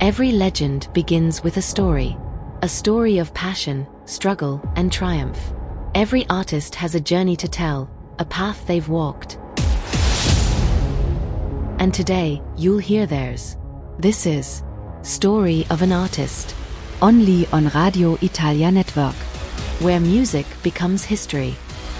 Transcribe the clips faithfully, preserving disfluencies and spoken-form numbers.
Every legend begins with a story. A story of passion, struggle, and triumph. Every artist has a journey to tell, a path they've walked. And today, you'll hear theirs. This is Story of an Artist. Only on Radio Italia Network. Where music becomes history.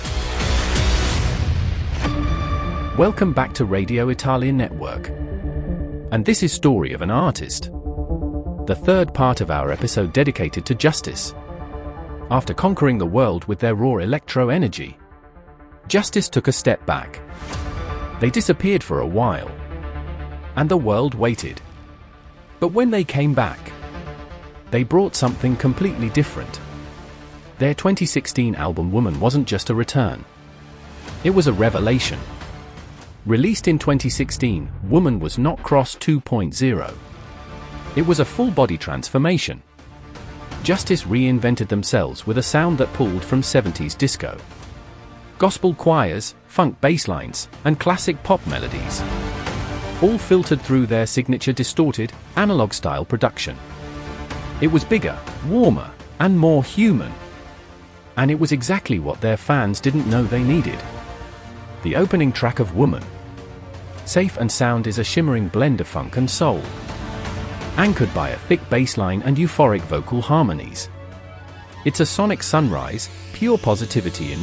Welcome back to Radio Italia Network. And this is Story of an Artist, the third part of our episode dedicated to Justice. After conquering the world with their raw electro-energy, Justice took a step back. They disappeared for a while, and the world waited. But when they came back, they brought something completely different. Their twenty sixteen album Woman wasn't just a return. It was a revelation. Released in twenty sixteen, Woman was not Cross two point oh. It was a full-body transformation. Justice reinvented themselves with a sound that pulled from seventies disco, gospel choirs, funk basslines, and classic pop melodies, all filtered through their signature distorted, analog-style production. It was bigger, warmer, and more human. And it was exactly what their fans didn't know they needed. The opening track of Woman, Safe and Sound, is a shimmering blend of funk and soul, anchored by a thick bass line and euphoric vocal harmonies. It's a sonic sunrise, pure positivity in